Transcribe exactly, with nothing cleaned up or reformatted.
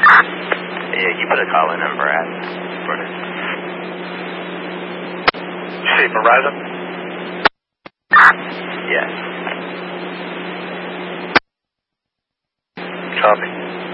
Yeah, you put a call in number at Verizon. See, Verizon? Yes. Copy.